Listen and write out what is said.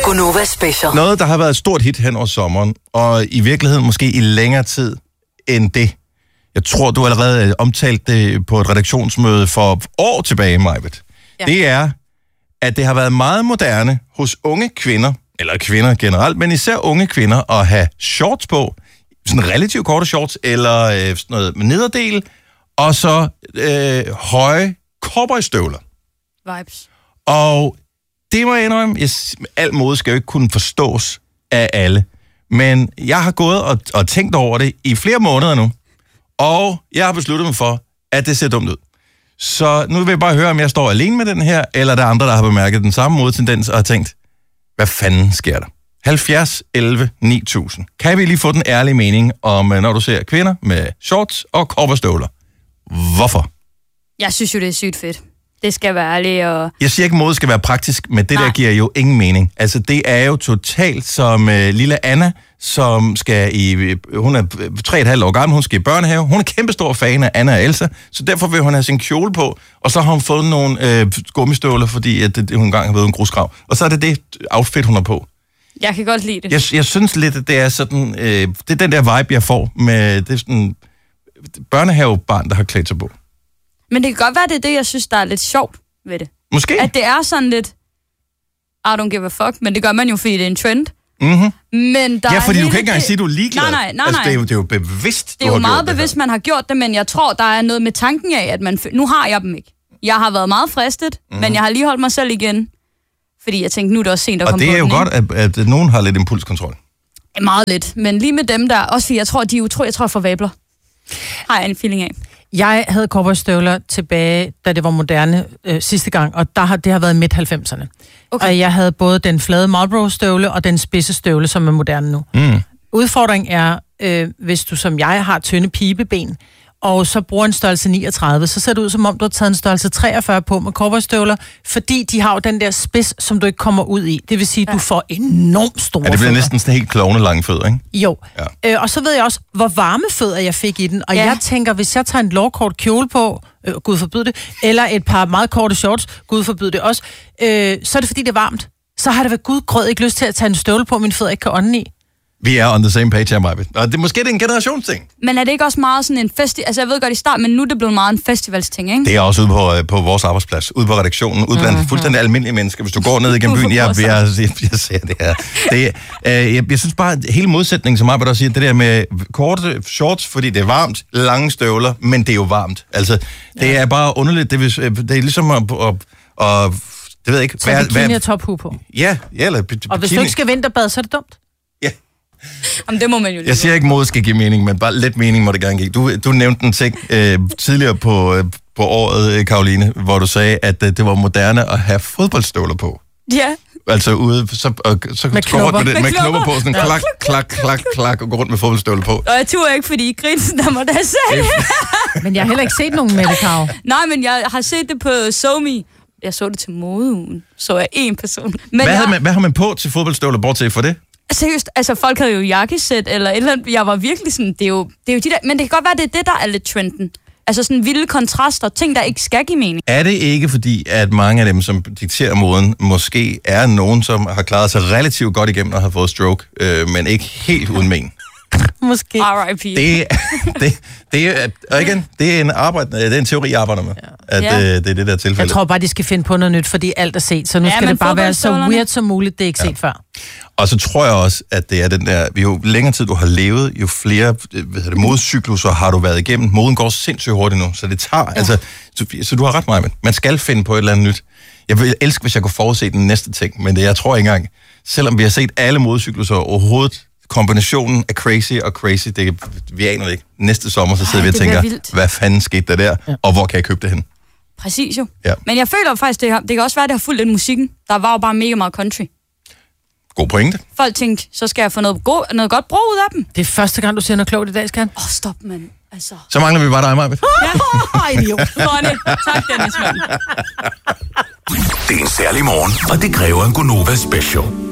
Gonova Special. Noget, der har været et stort hit hen over sommeren, og i virkeligheden måske i længere tid end det. Jeg tror, du allerede omtalt det på et redaktionsmøde for år tilbage, Majbet. Ja. Det er, at det har været meget moderne hos unge kvinder, eller kvinder generelt, men især unge kvinder, at have shorts på, sådan relativt korte shorts, eller sådan noget med nederdel, og så høje cowboystøvler. Vibes. Og det må jeg indrømme, al mode skal jo ikke kunne forstås af alle. Men jeg har gået og tænkt over det i flere måneder nu, og jeg har besluttet mig for, at det ser dumt ud. Så nu vil jeg bare høre, om jeg står alene med den her, eller der er andre, der har bemærket den samme modetendens og har tænkt, hvad fanden sker der? 70, 11, 9000. Kan vi lige få den ærlige mening om, når du ser kvinder med shorts og cowboystøvler? Hvorfor? Jeg synes jo, det er sygt fedt. Det skal være ærligt og... Jeg siger ikke, mode skal være praktisk, men det der giver jo ingen mening. Altså, det er jo totalt som lille Anna, som skal hun er 3,5 år gammel, hun skal i børnehave. Hun er kæmpestor fan af Anna og Elsa, så derfor vil hun have sin kjole på, og så har hun fået nogle gummistøvler, fordi at hun engang har været en grusgrav. Og så er det outfit, hun har på. Jeg kan godt lide det. Jeg synes lidt, at det er sådan... det er den der vibe, jeg får med det sådan børnehavebarn, der har klædt sig på. Men det kan godt være, det er det, jeg synes, der er lidt sjovt ved det. Måske. At det er sådan lidt, I don't give a fuck, men det gør man jo, fordi det er en trend. Mm-hmm. Men der fordi du kan ikke engang sige, at du er ligeglad. Nej. Altså, det er jo bevidst, det er jo meget bevidst, man har gjort det, men jeg tror, der er noget med tanken af, at man... Nu har jeg dem ikke. Jeg har været meget fristet, men jeg har lige holdt mig selv igen. Fordi jeg tænkte, nu er det også sent at komme på. Og det er jo godt, at nogen har lidt impulskontrol. Meget lidt, men lige med dem der, også fordi jeg tror for vabler. Har jeg en feeling af. Jeg havde cowboystøvler tilbage, da det var moderne sidste gang, og det har været midt-90'erne. Okay. Og jeg havde både den flade Marlboro-støvle og den spidse støvle, som er moderne nu. Udfordringen er, hvis du som jeg har tynde pibeben, og så bruger en størrelse 39, så ser det ud, som om du har taget en størrelse 43 på med cowboystøvler, fordi de har jo den der spids, som du ikke kommer ud i. Det vil sige, at du får enormt store fødder. Det bliver næsten sådan helt klovne lange fødder, ikke? Jo. Ja. Og så ved jeg også, hvor varme fødder jeg fik i den. Og jeg tænker, hvis jeg tager en lovkort kjole på, Gud forbyde det, eller et par meget korte shorts, Gud forbyde det også, så er det fordi, det er varmt. Så har det været gudgrød ikke lyst til at tage en støvle på, min fødder ikke kan ånde i. Vi er on the same page her, Majbet. Og det måske det er en generationsting. Men er det ikke også meget sådan en festival? Altså, jeg ved godt i start, men nu er det blevet meget en festivalsting, ikke? Det er også ude på vores arbejdsplads, ude på redaktionen, ude blandt fuldstændig almindelige mennesker. Hvis du går ned igennem byen, jeg ser det her. Jeg synes bare, hele modsætningen, som Majbet også siger, det der med korte shorts, fordi det er varmt, lange støvler, men det er jo varmt. Altså, det er bare underligt. Det er ligesom at det ved jeg ikke. Så bikini og tophue på. Ja, eller bikini. Og hvis du ikke skal vinterbade, så er det dumt. Jamen, det må man jo lige. Jeg siger ikke, mode skal give mening, men bare lidt mening må det gerne give. Du nævnte en ting tidligere på året, Karoline, hvor du sagde, at det var moderne at have fodboldstøvler på. Ja. Altså ude, så med knopper. Med knopper på, sådan klak, og gå rundt med fodboldstøvler på. Og jeg turde ikke, fordi I grinsen, der må da se. Men jeg har heller ikke set nogen med det, Karo. Nej, men jeg har set det på SoMe. Jeg så det til modeugen. Så er én person. Men hvad har man på til fodboldstøvler, bortset for det? Seriøst, altså folk havde jo jakkesæt eller et eller andet. Jeg var virkelig sådan, det er jo de der, men det kan godt være, det er det, der er lidt trenden. Altså sådan vilde kontraster, ting, der ikke skal give mening. Er det ikke fordi, at mange af dem, som dikterer moden, måske er nogen, som har klaret sig relativt godt igennem og har fået stroke, men ikke helt uden men? Måske. R.I.P. Og igen, det er en teori, jeg arbejder med, at det er det der tilfælde. Jeg tror bare, de skal finde på noget nyt, fordi alt er set, så nu skal det bare være så weird som muligt, det er ikke set før. Og så tror jeg også, at det er den der, jo længere tid du har levet, jo flere modcykluser har du været igennem. Moden går sindssygt hurtigt nu, så det tager, altså, så du har ret meget, men man skal finde på et eller andet nyt. Jeg vil elske, hvis jeg kunne forudse den næste ting, men jeg tror ikke engang, selvom vi har set alle modcykluser overhovedet, kombinationen af crazy, vi aner det ikke. Næste sommer, så sidder vi og tænker, hvad fanden skete der, og hvor kan jeg købe det hen? Præcis jo. Ja. Men jeg føler faktisk, det kan også være, at det har fulgt lidt musikken. Der var jo bare mega meget country. God pointe. Folk tænkte, så skal jeg få noget godt brug ud af dem. Det er første gang, du siger noget klogt i dag, Skan. Stop, mand. Altså. Så mangler vi bare dig, Maja. Ja, idiot. Tak, Dennis, mand. Det er en særlig morgen, og det kræver en Gonova Special.